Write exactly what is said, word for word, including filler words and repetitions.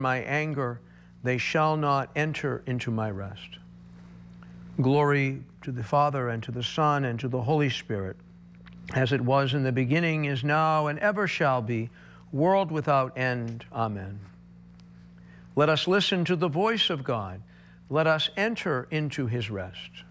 my anger, they shall not enter into my rest. Glory to the Father, and to the Son, and to the Holy Spirit, as it was in the beginning, is now, and ever shall be, world without end. Amen. Let us listen to the voice of God. Let us enter into his rest.